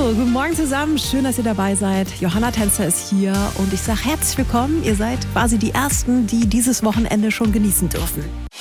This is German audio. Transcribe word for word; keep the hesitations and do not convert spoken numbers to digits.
guten Morgen zusammen. Schön, dass ihr dabei seid. Johanna Tänzer ist hier und ich sage herzlich willkommen. Ihr seid quasi die Ersten, die dieses Wochenende schon genießen dürfen.